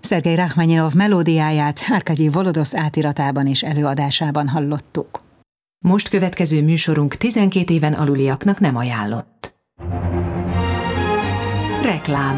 Szergej Rachmaninov melódiáját Arkadij Volodosz átiratában és előadásában hallottuk. Most következő műsorunk 12 éven aluliaknak nem ajánlott. Reklám.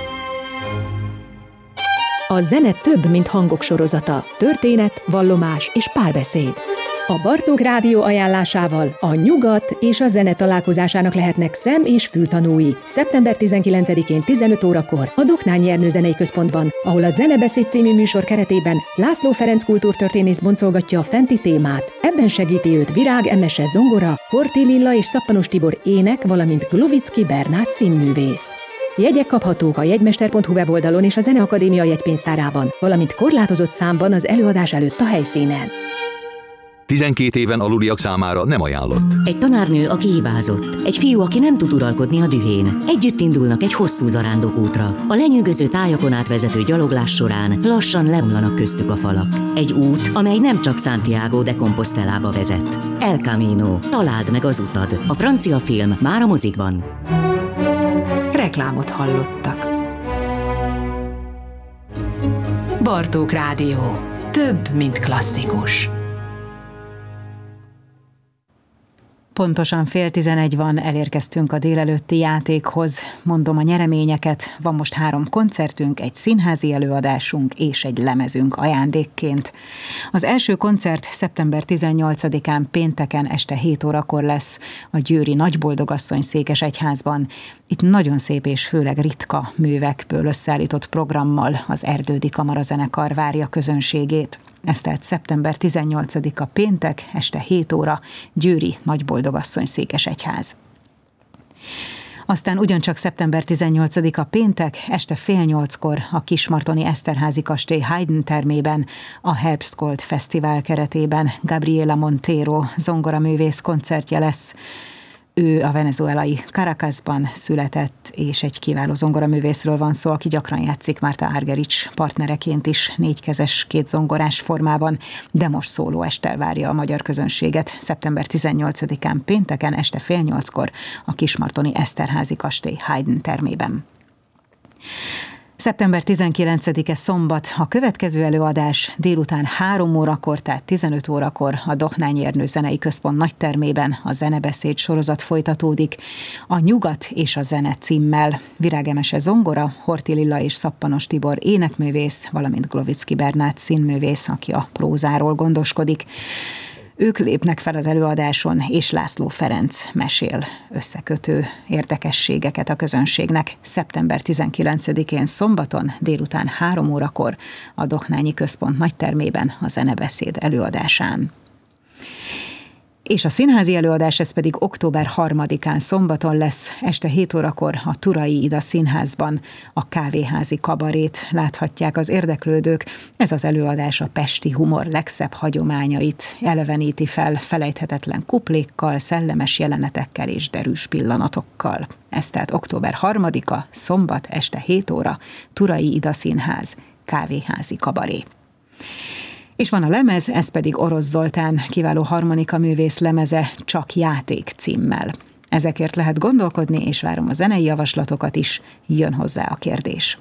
A zene több, mint hangok sorozata, történet, vallomás és párbeszéd. A Bartók Rádió ajánlásával a nyugat és a zene találkozásának lehetnek szem- és fültanúi. Szeptember 19-én 15 órakor a Doknányi Ernő Zenei Központban, ahol a Zenebeszéd című műsor keretében László Ferenc kultúrtörténész boncolgatja a fenti témát. Ebben segíti őt Virág Emese zongora, Horthy Lilla és Szappanos Tibor ének, valamint Glovicki Bernát színművész. Jegyek kaphatók a jegymester.hu weboldalon és a Zeneakadémia jegypénztárában, valamint korlátozott számban az előadás előtt a helyszínen. 12 éven aluliak számára nem ajánlott. Egy tanárnő, aki hibázott. Egy fiú, aki nem tud uralkodni a dühén. Együtt indulnak egy hosszú zarándokútra. A lenyűgöző tájakon átvezető gyaloglás során lassan leomlanak köztük a falak. Egy út, amely nem csak Santiago de Compostelába vezet. El Camino. Találd meg az utad. A francia film már a mozikban. Reklámot hallottak. Bartók Rádió. Több, mint klasszikus. Pontosan 10:11 van, elérkeztünk a délelőtti játékhoz. Mondom a nyereményeket, van most 3 koncertünk, egy színházi előadásunk és egy lemezünk ajándékként. Az első koncert szeptember 18-án pénteken este 7 órakor lesz a győri Nagyboldogasszony székesegyházban. Itt nagyon szép és főleg ritka művekből összeállított programmal az Erdődi Kamarazenekar várja közönségét. Ez tehát szeptember 18-a péntek, este 7 óra, győri Nagyboldogasszony székesegyház. Aztán ugyancsak szeptember 18-a péntek, este 7:30-kor a Kismartoni Eszterházy kastély Haydn termében a Herbstgold Fesztivál keretében Gabriela Montero zongoraművész koncertje lesz. Ő a venezuelai Caracasban született, és egy kiváló zongoraművészről van szó, aki gyakran játszik Márta Argerich partnereként is, 4-kezes, 2 zongorás formában, de most szólóesttel várja a magyar közönséget szeptember 18-án pénteken este 7:30-kor a Kismartoni Eszterházy kastély Haydn termében. Szeptember 19-e szombat a következő előadás délután 3 órakor, tehát 15 órakor a Doknányi Ernő Zenei Központ nagytermében a Zenebeszéd sorozat folytatódik. A Nyugat és a zene címmel. Virág Emese zongora, Horthy Lilla és Szappanos Tibor énekművész, valamint Glovicki Bernát színművész, aki a prózáról gondoskodik. Ők lépnek fel az előadáson, és László Ferenc mesél összekötő érdekességeket a közönségnek. Szeptember 19-én szombaton délután 3 órakor a Doknányi Központ nagytermében a Zenebeszéd előadásán. És a színházi előadás, ez pedig október 3-án szombaton lesz, este 7 órakor a Turai Ida Színházban a Kávéházi kabarét láthatják az érdeklődők. Ez az előadás a pesti humor legszebb hagyományait eleveníti fel felejthetetlen kuplékkal, szellemes jelenetekkel és derűs pillanatokkal. Ez tehát október 3-a, szombat este 7 óra, Turai Ida Színház, Kávéházi kabaré. És van a lemez, ez pedig Orosz Zoltán kiváló harmonika művész lemeze Csak játék címmel. Ezekért lehet gondolkodni, és várom a zenei javaslatokat is, jön hozzá a kérdés.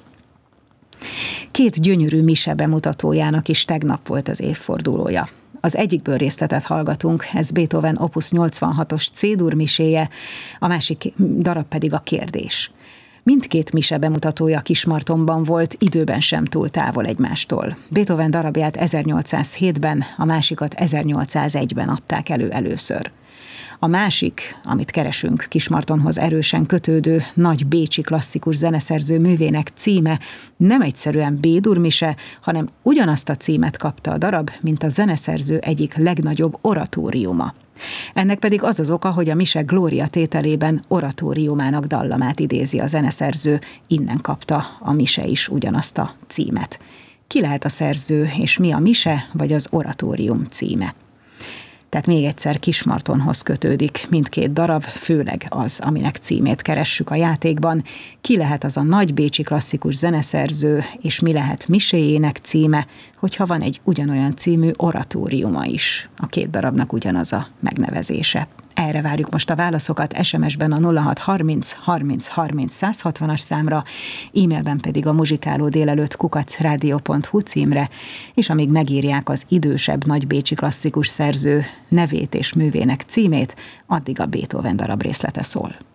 2 gyönyörű mise bemutatójának is tegnap volt az évfordulója. Az egyikből részletet hallgatunk, ez Beethoven Opus 86-os C-dur miséje, a másik darab pedig a kérdés. Mindkét mise bemutatója Kismartonban volt, időben sem túl távol egymástól. Beethoven darabját 1807-ben, a másikat 1801-ben adták elő először. A másik, amit keresünk, Kismartonhoz erősen kötődő, nagy bécsi klasszikus zeneszerző művének címe nem egyszerűen B-dur mise, hanem ugyanazt a címet kapta a darab, mint a zeneszerző egyik legnagyobb oratóriuma. Ennek pedig az az oka, hogy a mise Glória tételében oratóriumának dallamát idézi a zeneszerző, innen kapta a mise is ugyanazt a címet. Ki lehet a szerző, és mi a mise vagy az oratórium címe? Tehát még egyszer Kismartonhoz kötődik mindkét darab, főleg az, aminek címét keressük a játékban. Ki lehet az a nagy bécsi klasszikus zeneszerző, és mi lehet miséjének címe, hogyha van egy ugyanolyan című oratóriuma is. A 2 darabnak ugyanaz a megnevezése. Erre várjuk most a válaszokat SMS-ben a 0630 30 30 160-as számra, e-mailben pedig a muzsikálódélelőtt@radio.hu címre, és amíg megírják az idősebb nagybécsi klasszikus szerző nevét és művének címét, addig a Beethoven darab részlete szól.